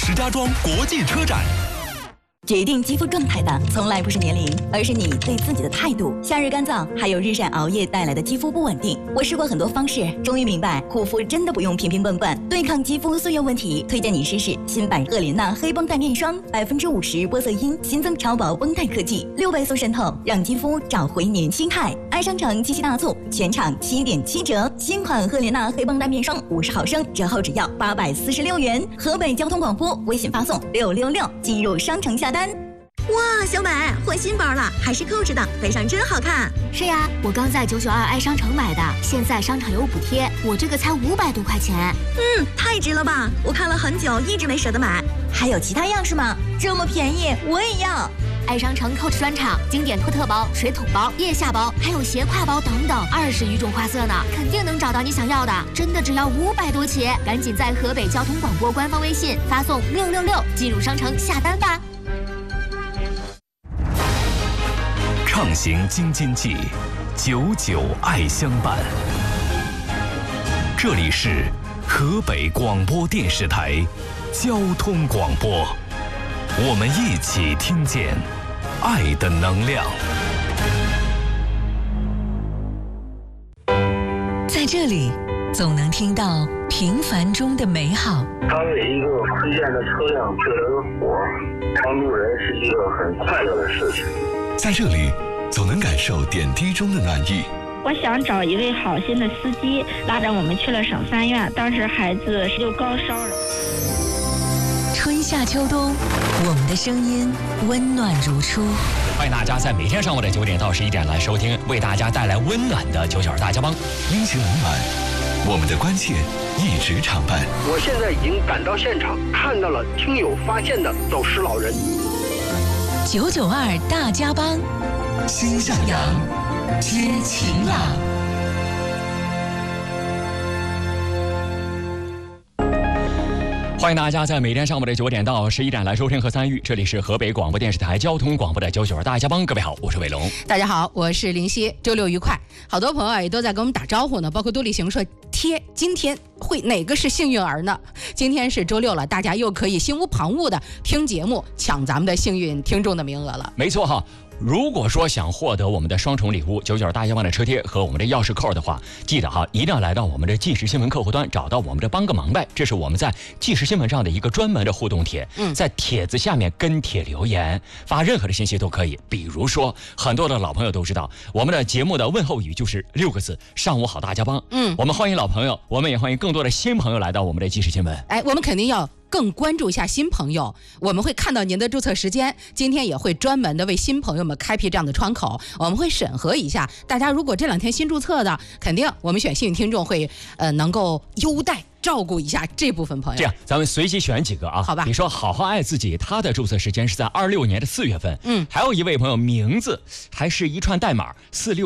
石家庄国际车展。 决定肌肤状态的从来不是年龄，而是你对自己的态度。夏日干燥，还有日晒熬夜带来的肌肤不稳定。我试过很多方式，终于明白护肤真的不用瓶瓶罐罐。对抗肌肤岁月问题，推荐你试试新版赫莲娜黑绷带面霜，50%玻色因，新增超薄绷带科技，6倍速渗透，让肌肤找回年轻态。爱商城七夕大促，全场7.7折，新款赫莲娜黑绷带面霜50毫升，折后只要846元。河北交通广播微信发送666进入商城下单。 哇，小美换新包了，还是扣子的，背上真好看。 是呀，我刚在992爱商城买的，现在商场有补贴，我这个才500多块钱。 太值了吧！我看了很久，一直没舍得买。 还有其他样式吗？这么便宜，我也要。 爱商城 Coach 专场，经典托特包、水桶包、腋下包，还有斜挎包等等，20余种花色呢，肯定能找到你想要的。真的只要500多起，赶紧在河北交通广播官方微信发送666进入商城下单吧。 畅行京津冀，99爱相伴。这里是河北广播电视台交通广播，我们一起听见爱的能量。 在这里，总能听到平凡中的美好。 当为一个福建的车辆救了个火，帮助人是一个很快乐的事情。 在这里，总能感受点滴中的暖意。 我想找一位好心的司机，拉着我们去了省3院，当时孩子就高烧了。 春夏秋冬，我们的声音温暖如初。 欢迎大家在每天上午的9点到11点来收听，为大家带来温暖的99大家帮。 温情冷暖，我们的关切一直常伴。 我现在已经赶到现场，看到了听友发现的走失老人。 992大家帮， 心向阳， 知晴朗。 欢迎大家在每天上午的9点到11点来收听和参与，这里是河北广播电视台交通广播的992大家帮。各位好，我是伟龙。 大家好，我是林夕。周六愉快，好多朋友也都在给我们打招呼呢，包括杜立行说今天会哪个是幸运儿呢？今天是周六了，大家又可以心无旁骛的听节目，抢咱们的幸运听众的名额了。 没错哈。如果说想获得我们的双重礼物99大家帮的车贴和我们的钥匙扣的话，记得哈，一定要来到我们的即时新闻客户端，找到我们的帮个忙呗。这是我们在即时新闻上的一个专门的互动帖，在帖子下面跟帖留言，发任何的信息都可以。比如说，很多的老朋友都知道，我们的节目的问候语就是6个字：上午好大家帮。我们欢迎老朋友，我们也欢迎更多的新朋友来到我们的即时新闻。 我们肯定要更关注一下新朋友，我们会看到您的注册时间，今天也会专门的为新朋友们开辟这样的窗口，我们会审核一下，大家如果这2天新注册的，肯定我们选幸运听众会能够优待照顾一下这部分朋友。 这样，咱们随机选几个啊？ 好吧。 你说好好爱自己，他的注册时间是在26年的4月份。还有一位朋友名字还是一串代码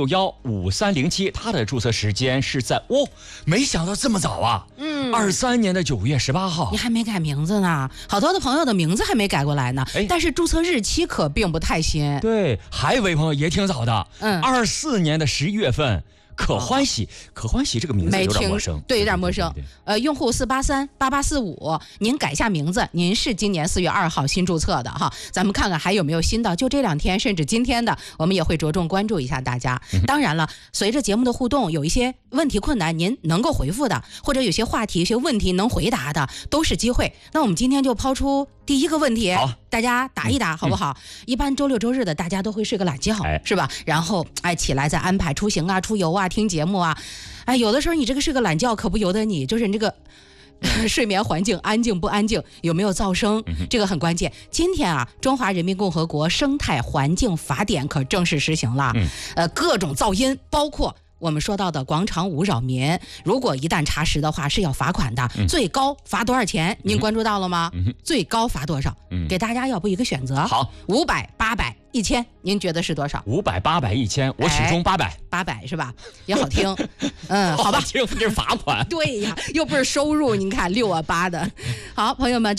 4615307，他的注册时间是在没想到这么早啊！23年的9月18号。 你还没改名字呢，好多的朋友的名字还没改过来呢。但是注册日期可并不太新。 对，还有一位朋友也挺早的，24年的11月份。可欢喜这个名字有点陌生， 对，有点陌生。用户4838845，您改下名字，您是今年4月2号新注册的哈。咱们看看还有没有新的，就这2天甚至今天的，我们也会着重关注一下大家。当然了，随着节目的互动，有一些问题困难您能够回复的，或者有些话题、有些问题能回答的，都是机会。那我们今天就抛出第一个问题，大家打一打好不好？一般周六周日的大家都会睡个懒觉，是吧？然后起来再安排出行啊、出游啊、听节目啊。有的时候你这个睡个懒觉可不由得你，就是你这个睡眠环境安静不安静，有没有噪声，这个很关键。今天啊，中华人民共和国生态环境法典可正式实行了，各种噪音，包括我们说到的广场舞扰民，如果一旦查实的话是要罚款的，最高罚多少钱？您关注到了吗？最高罚多少？给大家要不一个选择。 好 ，500、800、1000，您觉得是多少 ？500、800、1000，我始终 800是吧？也好听，好吧， 这是罚款。 对呀，又不是收入，您看6啊8的。好，朋友们，就是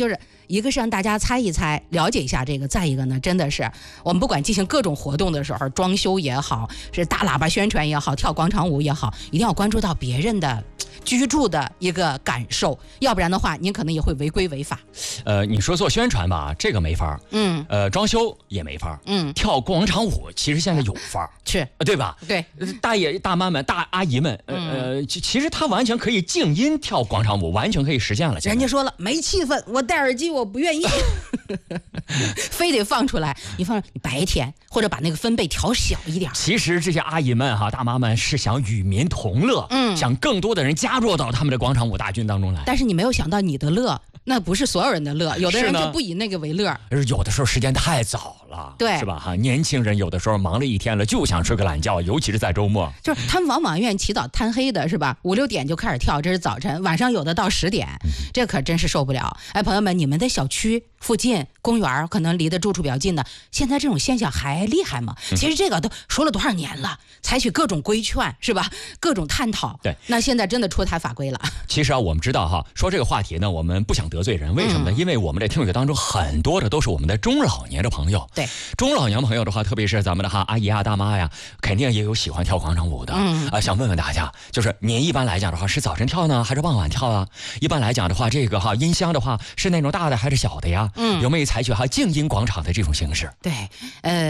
一个是让大家猜一猜，了解一下这个；再一个呢，真的是我们不管进行各种活动的时候，装修也好，是大喇叭宣传也好，跳广场舞也好，一定要关注到别人的居住的一个感受，要不然的话，您可能也会违规违法。 你说做宣传吧，这个没法。装修也没法。跳广场舞其实现在有法， 是对吧？ 对， 大爷大妈们、大阿姨们，其实他完全可以静音跳广场舞，完全可以实现了。 人家说了没气氛，我戴耳机我不愿意，非得放出来。你白天或者把那个分贝调小一点。 其实这些阿姨们大妈们是想与民同乐，想更多的人加入到他们的广场舞大军当中来。 但是你没有想到你的乐，那不是所有人的乐，有的人就不以那个为乐。 有的时候时间太早了， 对， 是吧？年轻人有的时候忙了一天了，就想睡个懒觉，尤其是在周末。 就是他们往往愿意起早贪黑的，是吧？5、6点就开始跳，这是早晨；晚上有的到10点，这可真是受不了。哎，朋友们，你们的小区附近公园可能离得住处比较近的，现在这种现象还厉害吗？其实这个都说了多少年了，采取各种规劝，是吧？各种探讨。 对， 那现在真的出台法规了。 其实我们知道说这个话题呢，我们不想得罪人，为什么呢？因为我们的听友当中很多的都是我们的中老年的朋友。 对， 中老年朋友的话，特别是咱们的阿姨大妈呀，肯定也有喜欢跳广场舞的。想问问大家，就是您一般来讲的话，是早晨跳呢，还是傍晚跳啊？一般来讲的话，这个音箱的话是那种大的还是小的呀？有没有采取静音广场的这种形式？ 对，